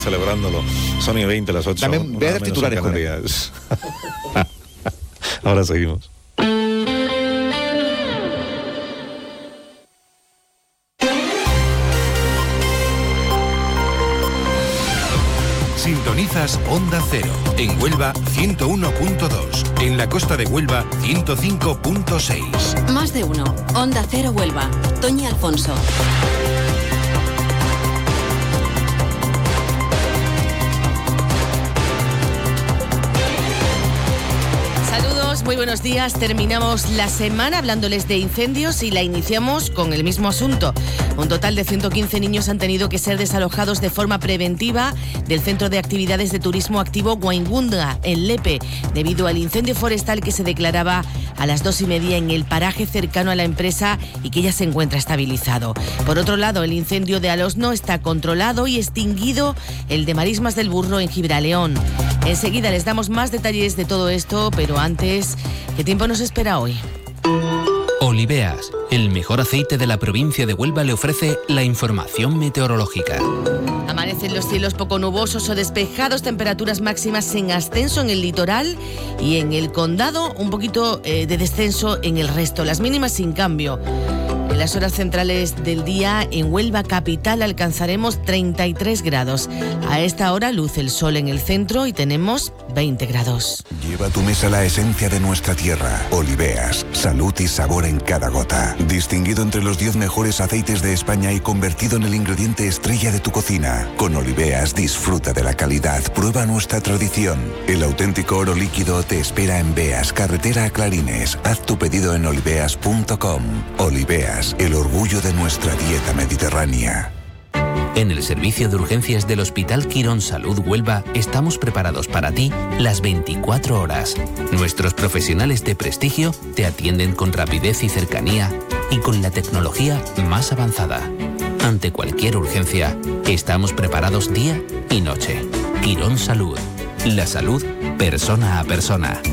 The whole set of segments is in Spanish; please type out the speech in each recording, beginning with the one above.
Celebrándolo. Son y 20, las 8. También ve a dar titulares con él. Ahora seguimos. Sintonizas Onda Cero. En Huelva, 101.2. En la costa de Huelva, 105.6. Más de uno. Onda Cero Huelva. Toñi Alfonso. Muy buenos días. Terminamos la semana hablándoles de incendios y la iniciamos con el mismo asunto. Un total de 115 niños han tenido que ser desalojados de forma preventiva del Centro de Actividades de Turismo Activo Waingunga, en Lepe, debido al incendio forestal que se declaraba a las 2:30 en el paraje cercano a la empresa y que ya se encuentra estabilizado. Por otro lado, el incendio de Alosno está controlado y extinguido el de Marismas del Burro en Gibraleón. Enseguida les damos más detalles de todo esto, pero antes, ¿qué tiempo nos espera hoy? Oliveas, el mejor aceite de la provincia de Huelva, le ofrece la información meteorológica. Amanecen los cielos poco nubosos o despejados, temperaturas máximas en ascenso en el litoral y en el condado, un poquito de descenso en el resto, las mínimas sin cambio. En las horas centrales del día, en Huelva capital, alcanzaremos 33 grados. A esta hora luce el sol en el centro y tenemos 20 grados. Lleva a tu mesa la esencia de nuestra tierra. Oliveas, salud y sabor en cada gota. Distinguido entre los 10 mejores aceites de España y convertido en el ingrediente estrella de tu cocina. Con Oliveas disfruta de la calidad, prueba nuestra tradición. El auténtico oro líquido te espera en Beas, carretera a Clarines. Haz tu pedido en oliveas.com. Oliveas, el orgullo de nuestra dieta mediterránea. En el servicio de urgencias del Hospital Quirón Salud Huelva estamos preparados para ti las 24 horas. Nuestros profesionales de prestigio te atienden con rapidez y cercanía y con la tecnología más avanzada. Ante cualquier urgencia, estamos preparados día y noche. Quirón Salud. La salud persona a persona.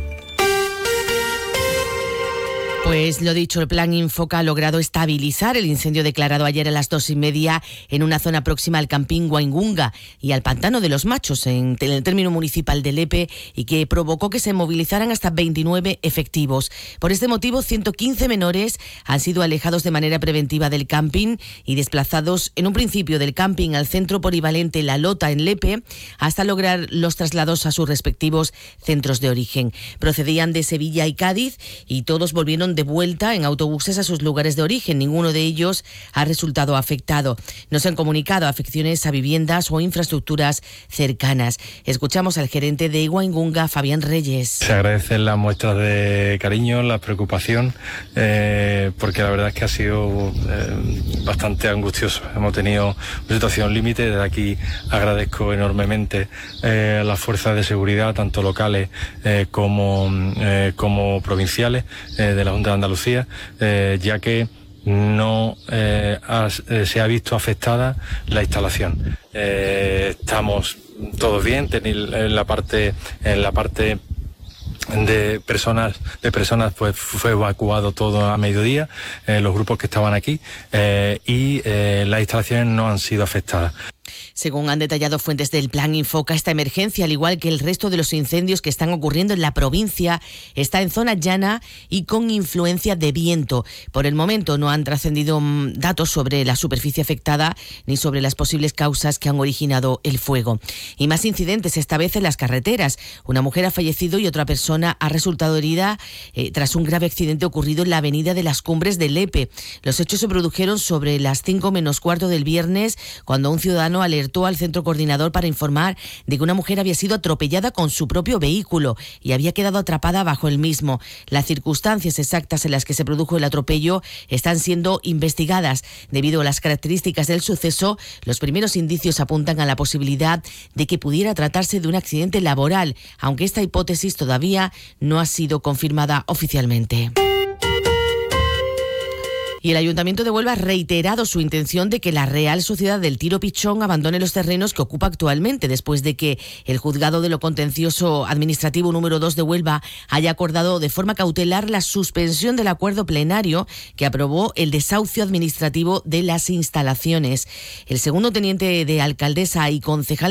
Pues lo dicho, el plan Infoca ha logrado estabilizar el incendio declarado ayer a las 2:30 en una zona próxima al Campín Waingunga y al Pantano de los Machos, en el término municipal de Lepe, y que provocó que se movilizaran hasta 29 efectivos. Por este motivo, 115 menores han sido alejados de manera preventiva del camping y desplazados en un principio del camping al centro polivalente La Lota en Lepe, hasta lograr los traslados a sus respectivos centros de origen. Procedían de Sevilla y Cádiz y todos volvieron de vuelta en autobuses a sus lugares de origen. Ninguno de ellos ha resultado afectado. No se han comunicado afecciones a viviendas o infraestructuras cercanas. Escuchamos al gerente de Waingunga, Fabián Reyes. Se agradecen las muestras de cariño, la preocupación, porque la verdad es que ha sido bastante angustioso. Hemos tenido una situación límite. Desde aquí agradezco enormemente a las fuerzas de seguridad, tanto locales como provinciales, de la Junta de Andalucía, ya que no se ha visto afectada la instalación. Estamos todos bien. En la parte de personas pues fue evacuado todo a mediodía, los grupos que estaban aquí, y las instalaciones no han sido afectadas. Según han detallado fuentes del Plan Infoca, esta emergencia, al igual que el resto de los incendios que están ocurriendo en la provincia, está en zona llana y con influencia de viento. Por el momento no han trascendido datos sobre la superficie afectada ni sobre las posibles causas que han originado el fuego. Y más incidentes, esta vez en las carreteras. Una mujer ha fallecido y otra persona ha resultado herida tras un grave accidente ocurrido en la avenida de las Cumbres de Lepe. Los hechos se produjeron sobre las 5 menos cuarto del viernes, cuando un ciudadano alertó al centro coordinador para informar de que una mujer había sido atropellada con su propio vehículo y había quedado atrapada bajo el mismo. Las circunstancias exactas en las que se produjo el atropello están siendo investigadas. Debido a las características del suceso, los primeros indicios apuntan a la posibilidad de que pudiera tratarse de un accidente laboral, aunque esta hipótesis todavía no ha sido confirmada oficialmente. Y el Ayuntamiento de Huelva ha reiterado su intención de que la Real Sociedad del Tiro Pichón abandone los terrenos que ocupa actualmente, después de que el Juzgado de lo Contencioso Administrativo número 2 de Huelva haya acordado de forma cautelar la suspensión del acuerdo plenario que aprobó el desahucio administrativo de las instalaciones. El segundo teniente de alcaldesa y concejal